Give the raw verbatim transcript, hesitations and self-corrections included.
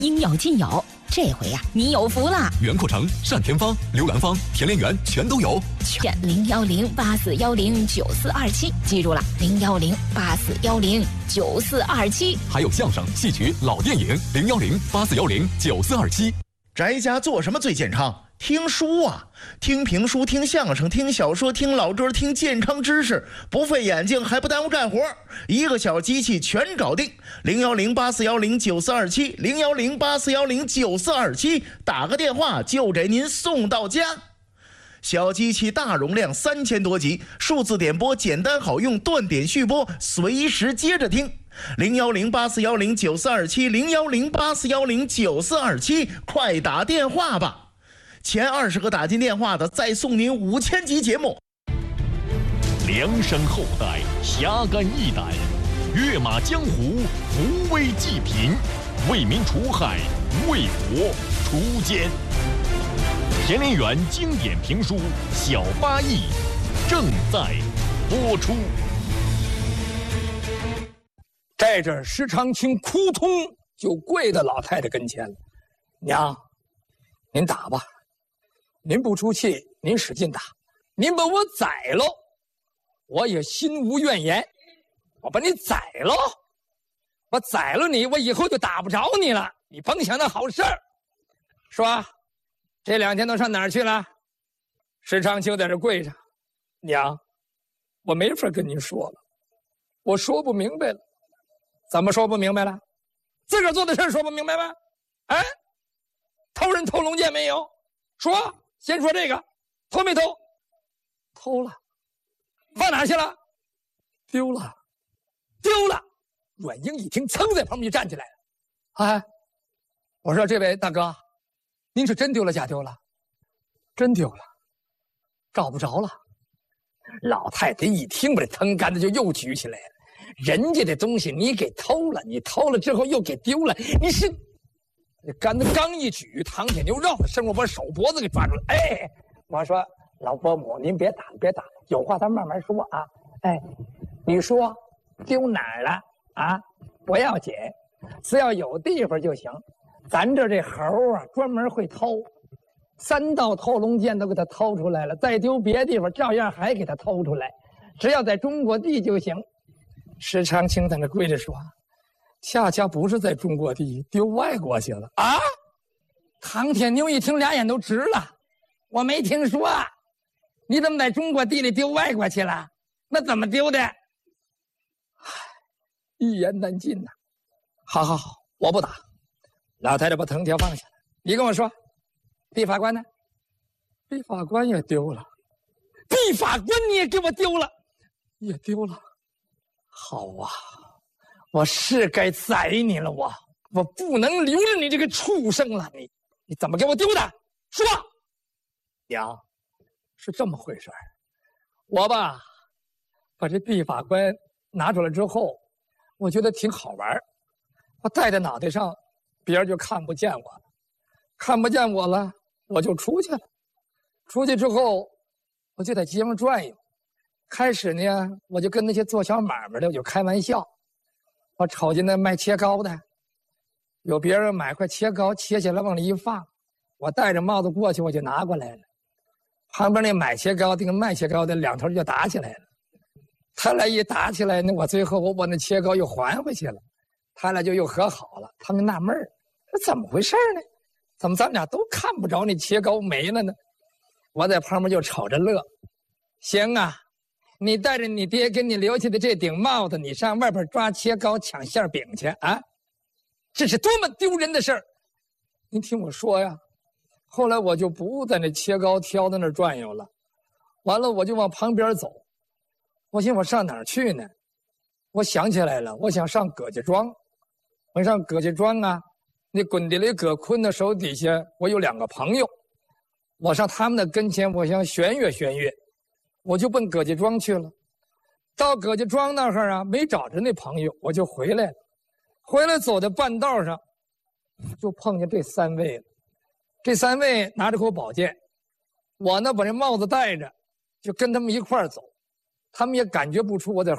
应有尽有。这回呀、啊，你有福了！ 元阔城、单田芳、刘兰芳、田连元全都有。 全零幺零八四幺零九四二七，记住了，零幺零八四幺零九四二七。 还有相声、戏曲、老电影，零幺零八四幺零九四二七。 宅家做什么最健康？听书啊，听评书，听相声，听小说，听老歌，听健康知识，不费眼睛还不耽误干活，一个小机器全搞定。零幺零八四幺零九四二七，零幺零八四幺零九四二七，打个电话就给您送到家。小机器大容量，三千多集，数字点播简单好用，断点续播，随时接着听。零幺零八四幺零九四二七，零幺零八四幺零九四二七，快打电话吧！前二十个打进电话的，再送您五千集节目。 量身厚待，侠肝义胆，跃马江湖，扶危济贫，为民除害，为国除奸。田连元经典评书《小八义》正在播出。 在这石长青扑通就跪在老太太跟前了，娘，您打吧。您不出气，您使劲打，您把我宰了，我也心无怨言。我把你宰了，我宰了你，我以后就打不着你了，你甭想那好事儿。说，这两天都上哪儿去了？石长青在这跪着，娘，我没法跟您说了，我说不明白了。怎么说不明白了？自个儿做的事说不明白吗？哎，偷人偷龙剑没有？说。先说这个，偷没偷？偷了。放哪儿去了？丢了，丢了。阮英一听，噌在旁边就站起来了。哎，我说这位大哥，您是真丢了假丢了？真丢了，找不着了。老太太一听，把这藤杆子就又举起来了。人家的东西你给偷了，你偷了之后又给丢了，你是。这杆子刚一举，唐铁牛绕着身后把手脖子给抓住了。哎，我说老伯母，您别打了，别打了，有话咱慢慢说啊。哎，你说丢哪儿了啊？不要紧，只要有地方就行。咱这这猴啊，专门会偷，三道偷龙剑都给他偷出来了，再丢别地方照样还给他偷出来，只要在中国地就行。石长青在那跪着说。恰恰不是在中国地，丢外国去了啊！唐铁牛一听，俩眼都直了。我没听说，你怎么在中国地里丢外国去了？那怎么丢的？唉，一言难尽呐。好好好，我不打。老太太把藤条放下了。你跟我说，毕法官呢？毕法官也丢了。毕法官你也给我丢了，也丢了。好啊。我是该宰你了，我我不能留着你这个畜生了，你你怎么给我丢的？说，娘，是这么回事儿。我吧，把这毕法官拿出来之后，我觉得挺好玩，我戴在脑袋上，别人就看不见我了，看不见我了，我就出去了。出去之后，我就在街上转悠。开始呢，我就跟那些做小买卖的我就开玩笑。我瞅见那卖切糕的，有别人买块切糕，切下来往里一放，我戴着帽子过去，我就拿过来了。旁边那买切糕的跟卖切糕的两头就打起来了。他俩一打起来呢，我最后我把那切糕又还回去了，他俩就又和好了。他们纳闷儿，这怎么回事呢？怎么咱俩都看不着那切糕没了呢？我在旁边就瞅着乐。行啊。你带着你爹给你留下的这顶帽子，你上外边抓切糕抢馅饼去啊！这是多么丢人的事儿！您听我说呀，后来我就不在那切糕挑在那儿转悠了，完了我就往旁边走。我寻我上哪儿去呢？我想起来了，我想上葛家庄。我上葛家庄啊，那滚地雷葛坤的手底下，我有两个朋友，我上他们的跟前，我想旋悦旋悦。我就奔葛家庄去了，到葛家庄那儿啊，没找着那朋友，我就回来了。回来走在半道上，就碰见这三位了。这三位拿着口宝剑，我呢把这帽子戴着，就跟他们一块儿走。他们也感觉不出我在